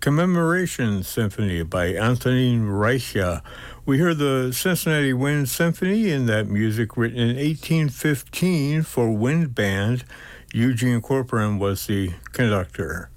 Commemoration Symphony by Antonin Reicha. We heard the Cincinnati Wind Symphony in that music written in 1815 for wind band. Eugene Corcoran was the conductor.